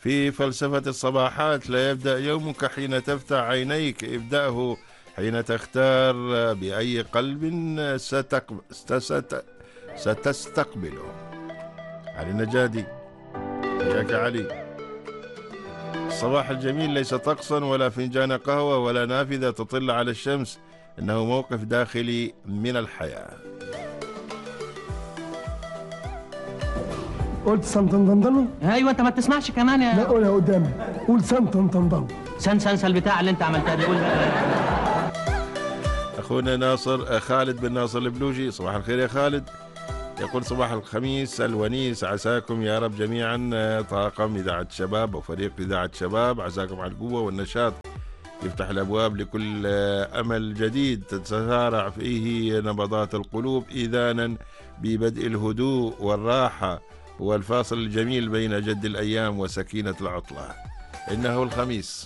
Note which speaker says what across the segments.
Speaker 1: في فلسفة الصباحات: لا يبدأ يومك حين تفتح عينيك، ابدأه حين تختار بأي قلب ستستقبله. علي النجادي. حياك علي. الصباح الجميل ليس طقسا ولا فنجان قهوة ولا نافذة تطل على الشمس، إنه موقف داخلي من الحياة.
Speaker 2: قلت سنتندندن؟
Speaker 3: ايوه انت ما بتسمعش كمان يا
Speaker 2: لا قولها قدامي، قول سنتندندن.
Speaker 3: سنسنس البتاع اللي انت عملتها دي.
Speaker 1: أخونا ناصر خالد بن ناصر البلوجي، صباح الخير يا خالد. يقول: صباح الخميس الونيس، عساكم يا رب جميعا طاقم إذاعة شباب وفريق إذاعة شباب، عساكم على القوة والنشاط، يفتح الأبواب لكل أمل جديد تتسارع فيه نبضات القلوب، إذانا ببدء الهدوء والراحة والفاصل الجميل بين جد الأيام وسكينة العطلة. إنه الخميس.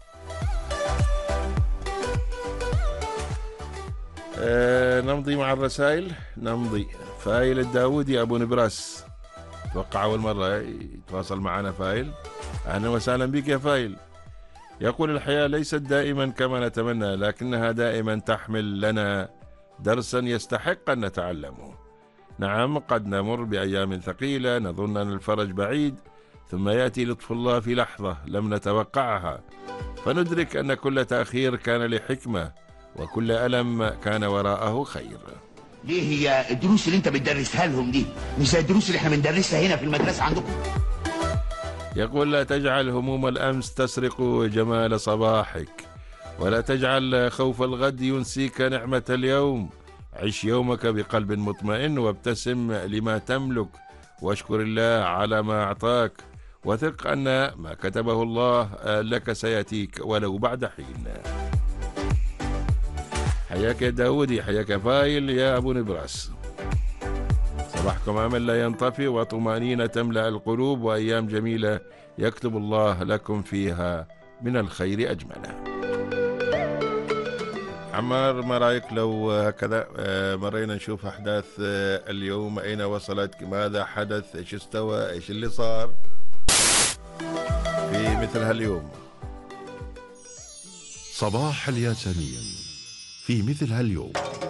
Speaker 1: نمضي مع الرسائل. نمضي. فايل الداودي أبو نبراس، توقع أول مرة يتواصل معنا فايل. أهلا وسهلا بك يا فايل. يقول: الحياة ليست دائما كما نتمنى، لكنها دائما تحمل لنا درسا يستحق أن نتعلمه. نعم، قد نمر بأيام ثقيلة نظن أن الفرج بعيد، ثم يأتي لطف الله في لحظة لم نتوقعها، فندرك أن كل تأخير كان لحكمة، وكل ألم كان وراءه خير.
Speaker 4: ليه هي الدروس اللي انت بتدرسها لهم دي مش زي الدروس اللي احنا بندرسها هنا في المدرسة عندكم؟
Speaker 1: يقول: لا تجعل هموم الأمس تسرق جمال صباحك، ولا تجعل خوف الغد ينسيك نعمة اليوم. عش يومك بقلب مطمئن، وابتسم لما تملك، واشكر الله على ما أعطاك، وثق أن ما كتبه الله لك سيأتيك ولو بعد حين. حياك يا داودي. حياك يا فايل يا أبو نبراس. صباحكم أمل لا ينطفي وطمأنينة تملأ القلوب، وأيام جميلة يكتب الله لكم فيها من الخير أجمله. عمار، ما رأيك لو هكذا مرينا نشوف أحداث اليوم، أين وصلت، ماذا حدث، إيش استوى، إيش اللي صار في مثل هاليوم؟
Speaker 5: صباح الياسمين في مثل هاليوم.